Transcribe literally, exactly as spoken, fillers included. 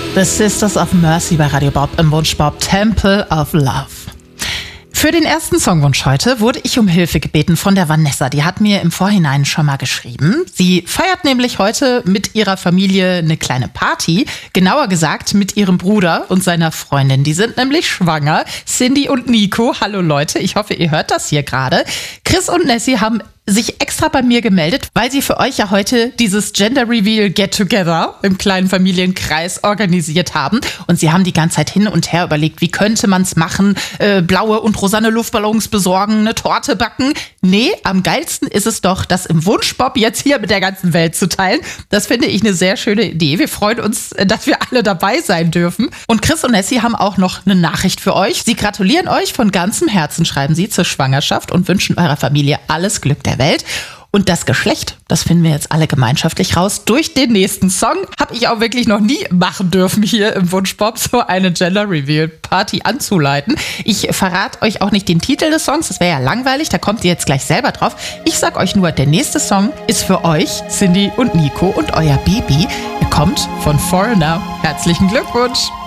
The Sisters of Mercy bei Radio Bob im Wunsch Bob Temple of Love. Für den ersten Songwunsch heute wurde ich um Hilfe gebeten von der Vanessa. Die hat mir im Vorhinein schon mal geschrieben. Sie feiert nämlich heute mit ihrer Familie eine kleine Party. Genauer gesagt mit ihrem Bruder und seiner Freundin. Die sind nämlich schwanger. Cindy und Nico. Hallo Leute, ich hoffe, ihr hört das hier gerade. Chris und Nessie haben sich extra bei mir gemeldet, weil sie für euch ja heute dieses Gender Reveal Get Together im kleinen Familienkreis organisiert haben. Und sie haben die ganze Zeit hin und her überlegt, wie könnte man es machen? Äh, blaue und rosane Luftballons besorgen, eine Torte backen. Nee, am geilsten ist es doch, das im Wunschbob jetzt hier mit der ganzen Welt zu teilen. Das finde ich eine sehr schöne Idee. Wir freuen uns, dass wir alle dabei sein dürfen. Und Chris und Nessie haben auch noch eine Nachricht für euch. Sie gratulieren euch von ganzem Herzen, schreiben sie, zur Schwangerschaft und wünschen eurer Familie alles Glück der Welt. Und das Geschlecht, das finden wir jetzt alle gemeinschaftlich raus. Durch den nächsten Song habe ich auch wirklich noch nie machen dürfen, hier im Wunschbob so eine Gender Reveal Party anzuleiten. Ich verrate euch auch nicht den Titel des Songs, das wäre ja langweilig, da kommt ihr jetzt gleich selber drauf. Ich sag euch nur, der nächste Song ist für euch, Cindy und Nico und euer Baby. Er kommt von Foreigner. Herzlichen Glückwunsch!